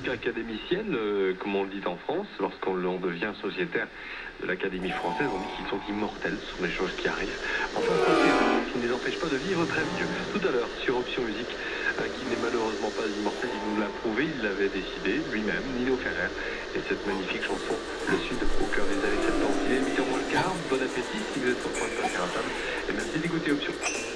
donc académicienne, comme on le dit en France, lorsqu'on devient sociétaire de l'Académie française, on dit qu'ils sont immortels, ce sont des choses qui arrivent. Enfin, ce qui ne les empêche pas de vivre très vieux. Tout à l'heure, sur Option Musique, qui n'est malheureusement pas immortel, il nous l'a prouvé, il l'avait décidé lui-même, Nino Ferrer, et cette magnifique chanson, Le Sud, au cœur des années 70. Il est 8h moins le quart, bon appétit si vous êtes sur le point de passer à table, et merci d'écouter Option.